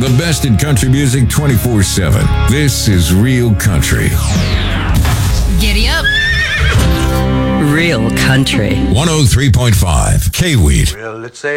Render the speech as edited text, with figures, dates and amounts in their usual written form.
The best in country music 24/7. This is Real Country. Giddy up. Real Country. 103.5 K-Wheat. Well, let's say